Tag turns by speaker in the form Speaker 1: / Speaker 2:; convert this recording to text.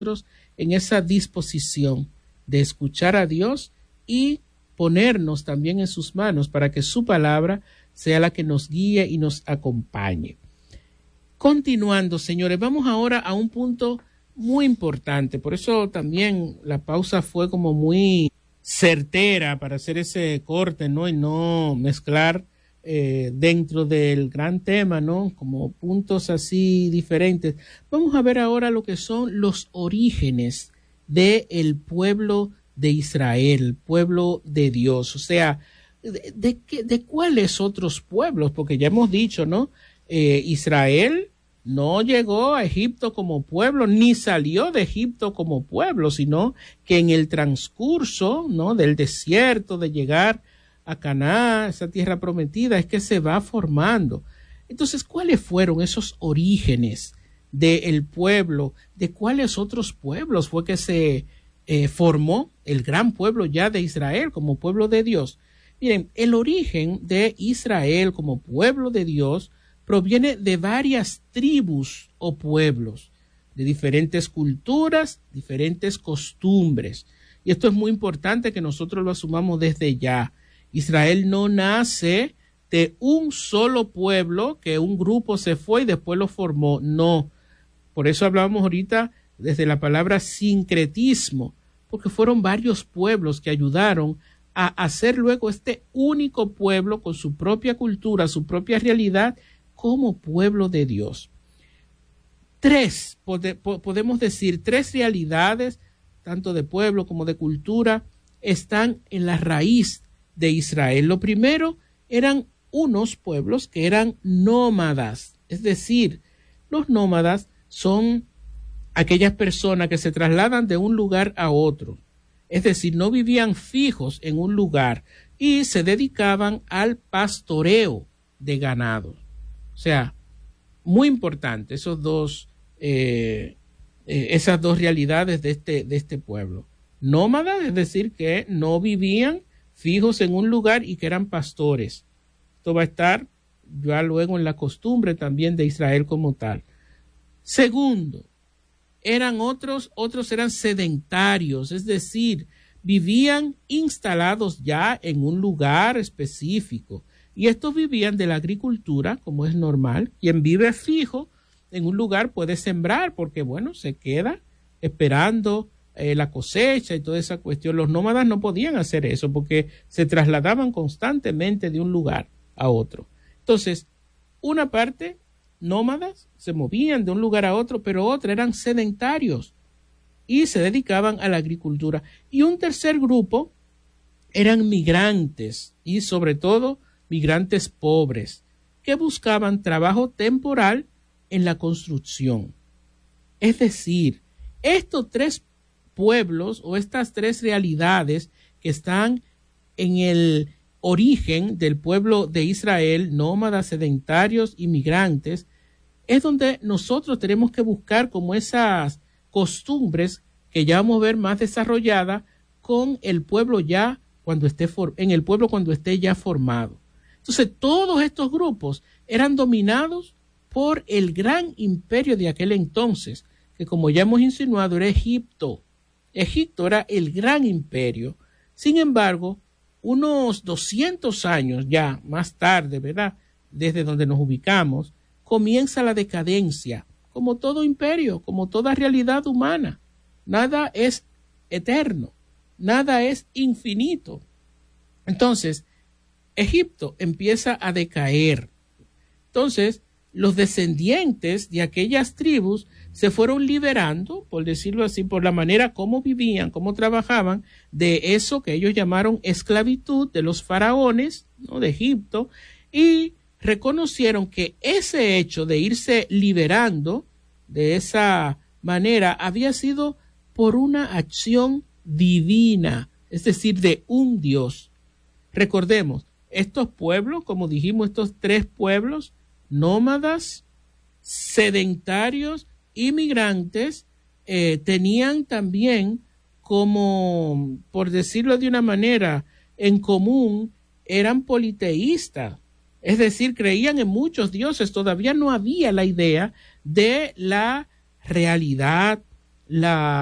Speaker 1: en esa disposición de escuchar a Dios y ponernos también en sus manos para que su palabra sea la que nos guíe y nos acompañe. Continuando, señores, vamos ahora a un punto muy importante. Por eso también la pausa fue como muy certera para hacer ese corte, ¿no? Y no mezclar dentro del gran tema, ¿no? Como puntos así diferentes. Vamos a ver ahora lo que son los orígenes del pueblo de Israel, el pueblo de Dios. O sea, ¿de cuáles otros pueblos? Porque ya hemos dicho, ¿no? Israel no llegó a Egipto como pueblo, ni salió de Egipto como pueblo, sino que en el transcurso, ¿no?, del desierto, de llegar a Canaán, esa tierra prometida, es que se va formando. Entonces, ¿cuáles fueron esos orígenes del pueblo? ¿De cuáles otros pueblos fue que se formó el gran pueblo ya de Israel como pueblo de Dios? Miren, el origen de Israel como pueblo de Dios proviene de varias tribus o pueblos, de diferentes culturas, diferentes costumbres. Y esto es muy importante que nosotros lo asumamos desde ya. Israel no nace de un solo pueblo, que un grupo se fue y después lo formó. No. Por eso hablábamos ahorita desde la palabra sincretismo, porque fueron varios pueblos que ayudaron a hacer luego este único pueblo con su propia cultura, su propia realidad, como pueblo de Dios. Podemos decir, tres realidades, tanto de pueblo como de cultura, están en la raíz de Israel. Lo primero eran unos pueblos que eran nómadas, es decir, los nómadas son aquellas personas que se trasladan de un lugar a otro, es decir, no vivían fijos en un lugar y se dedicaban al pastoreo de ganado. O sea, muy importante esas dos realidades de este pueblo. Nómadas, es decir, que no vivían fijos en un lugar y que eran pastores. Esto va a estar ya luego en la costumbre también de Israel como tal. Segundo, otros eran sedentarios, es decir, vivían instalados ya en un lugar específico. Y estos vivían de la agricultura, como es normal. Quien vive fijo en un lugar puede sembrar porque, bueno, se queda esperando la cosecha y toda esa cuestión. Los nómadas no podían hacer eso porque se trasladaban constantemente de un lugar a otro. Entonces, una parte, nómadas, se movían de un lugar a otro, pero otra eran sedentarios y se dedicaban a la agricultura. Y un tercer grupo eran migrantes y sobre todo migrantes pobres que buscaban trabajo temporal en la construcción. Es decir, estos tres pueblos o estas tres realidades que están en el origen del pueblo de Israel, nómadas, sedentarios y migrantes, es donde nosotros tenemos que buscar como esas costumbres que ya vamos a ver más desarrolladas con el pueblo ya cuando esté ya formado. Entonces, todos estos grupos eran dominados por el gran imperio de aquel entonces, que como ya hemos insinuado era Egipto. Egipto era el gran imperio. Sin embargo, unos 200 años ya más tarde, ¿verdad?, desde donde nos ubicamos, comienza la decadencia, como todo imperio, como toda realidad humana. Nada es eterno, nada es infinito. Entonces, Egipto empieza a decaer. Entonces, los descendientes de aquellas tribus se fueron liberando, por decirlo así, por la manera como vivían, cómo trabajaban, de eso que ellos llamaron esclavitud de los faraones, ¿no?, de Egipto, y reconocieron que ese hecho de irse liberando de esa manera había sido por una acción divina, es decir, de un Dios. Recordemos, estos pueblos, como dijimos, estos tres pueblos, nómadas, sedentarios y migrantes, tenían también como, por decirlo de una manera, en común, eran politeístas, es decir, creían en muchos dioses. Todavía no había la idea de la realidad, la